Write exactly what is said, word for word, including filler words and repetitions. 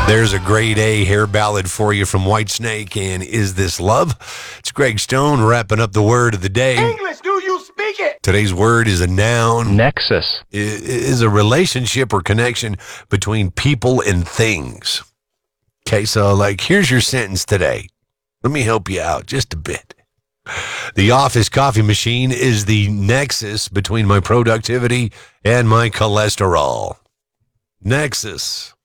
There's a grade A hair ballad for you from Whitesnake and Is This Love? It's Greg Stone wrapping up the word of the day. English, do you speak it? Today's word is a noun. Nexus. It is a relationship or connection between people and things. Okay, so like here's your sentence today. Let me help you out just a bit. The office coffee machine is the nexus between my productivity and my cholesterol. Nexus.